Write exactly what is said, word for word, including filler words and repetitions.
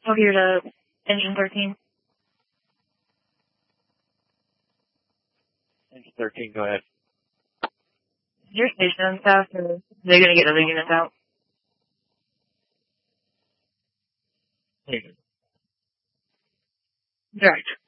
Over here to engine thirteen. Engine thirteen, go ahead. Is your station on staff, or are they going to get other units out? Negative. Direct.